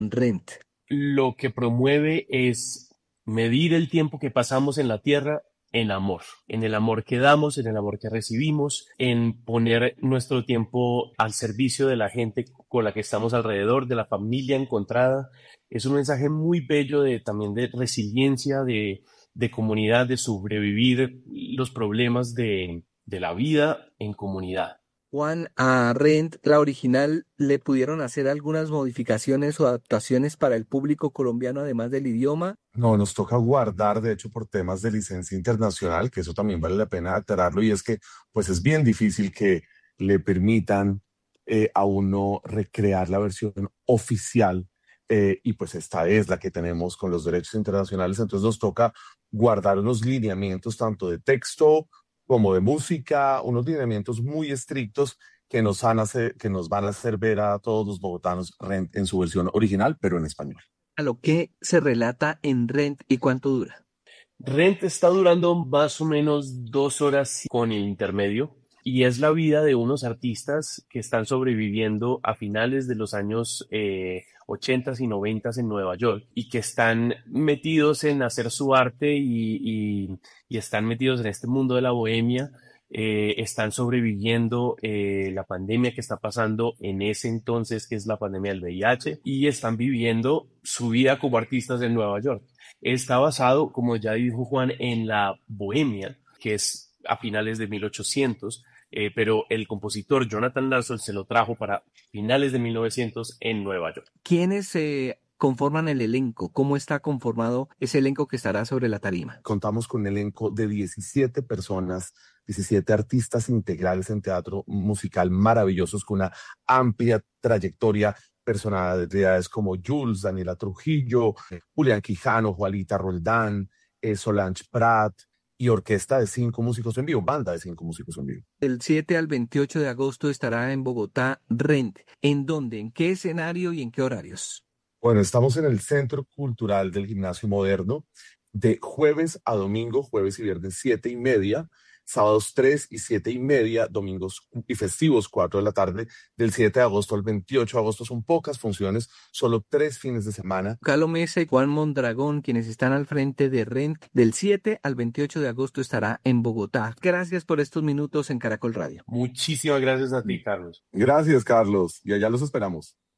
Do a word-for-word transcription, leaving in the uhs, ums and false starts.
Rent. Lo que promueve es medir el tiempo que pasamos en la tierra en amor, en el amor que damos, en el amor que recibimos, en poner nuestro tiempo al servicio de la gente con la que estamos alrededor, de la familia encontrada. Es un mensaje muy bello de también de resiliencia, de, de comunidad, de sobrevivir los problemas de, de la vida en comunidad. Juan, a Rent, la original, ¿le pudieron hacer algunas modificaciones o adaptaciones para el público colombiano además del idioma? No, nos toca guardar, de hecho, por temas de licencia internacional, que eso también vale la pena aclararlo, y es que pues es bien difícil que le permitan eh, a uno recrear la versión oficial, eh, y pues esta es la que tenemos con los derechos internacionales, entonces nos toca guardar unos lineamientos tanto de texto como de música, unos lineamientos muy estrictos que nos, van a hacer, que nos van a hacer ver a todos los bogotanos Rent en su versión original, pero en español. A lo que se relata en Rent y cuánto dura. Rent está durando más o menos dos horas con el intermedio y es la vida de unos artistas que están sobreviviendo a finales de los años eh, ochenta y noventa en Nueva York y que están metidos en hacer su arte y, y, y están metidos en este mundo de la bohemia. Eh, están sobreviviendo eh, la pandemia que está pasando en ese entonces, que es la pandemia del V I H, y están viviendo su vida como artistas en Nueva York. Está basado, como ya dijo Juan, en la bohemia, que es a finales de mil ochocientos, eh, pero el compositor Jonathan Larson se lo trajo para finales de mil novecientos en Nueva York. ¿Quiénes eh, conforman el elenco? ¿Cómo está conformado ese elenco que estará sobre la tarima? Contamos con un elenco de diecisiete personas, diecisiete artistas integrales en teatro musical maravillosos con una amplia trayectoria, personalidades como Jules, Daniela Trujillo, Julián Quijano, Juanita Roldán, eh, Solange Prat, y orquesta de cinco músicos en vivo, banda de cinco músicos en vivo. Del siete al veintiocho de agosto estará en Bogotá Rent. ¿En dónde? ¿En qué escenario y en qué horarios? Bueno, estamos en el Centro Cultural del Gimnasio Moderno, de jueves a domingo, jueves y viernes siete y media, sábados tres y siete y media, domingos y festivos cuatro de la tarde, del siete de agosto al veintiocho de agosto. Son pocas funciones, solo tres fines de semana. Carlos Mesa y Juan Mondragón, quienes están al frente de Rent, del siete al veintiocho de agosto estará en Bogotá. Gracias por estos minutos en Caracol Radio. Muchísimas gracias a ti, Carlos. Gracias, Carlos, y allá los esperamos.